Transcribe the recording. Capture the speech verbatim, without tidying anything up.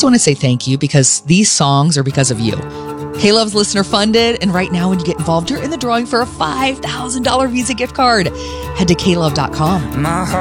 also want to say thank you because these songs are because of you. K-Love's listener funded, and right now when you get involved, you're in the drawing for a five thousand dollars Visa gift card. Head to K Love dot com. My heart